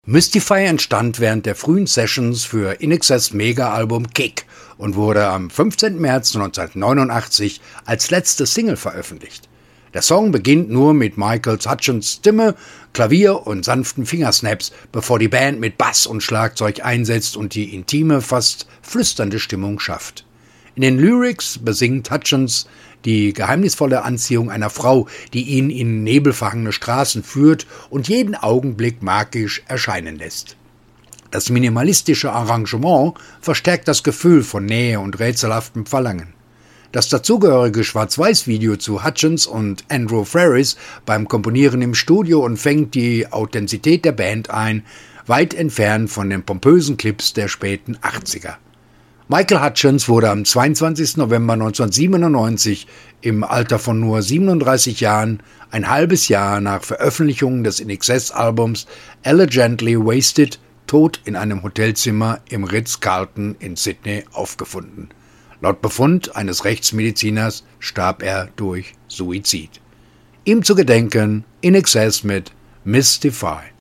Mystify entstand während der frühen Sessions für INXS Mega-Album Kick und wurde am 15. März 1989 als letzte Single veröffentlicht. Der Song beginnt nur mit Michael Hutchence Stimme, Klavier und sanften Fingersnaps, bevor die Band mit Bass und Schlagzeug einsetzt und die intime, fast flüsternde Stimmung schafft. In den Lyrics besingt Hutchence die geheimnisvolle Anziehung einer Frau, die ihn in nebelverhangene Straßen führt und jeden Augenblick magisch erscheinen lässt. Das minimalistische Arrangement verstärkt das Gefühl von Nähe und rätselhaftem Verlangen. Das dazugehörige Schwarz-Weiß-Video zu Hutchence und Andrew Ferris beim Komponieren im Studio und fängt die Authentizität der Band ein, weit entfernt von den pompösen Clips der späten 80er. Michael Hutchence wurde am 22. November 1997 im Alter von nur 37 Jahren, ein halbes Jahr nach Veröffentlichung des INXS-Albums Elegantly Wasted, tot in einem Hotelzimmer im Ritz-Carlton in Sydney aufgefunden. Laut Befund eines Rechtsmediziners starb er durch Suizid. Ihm zu gedenken INXS mit Mystify.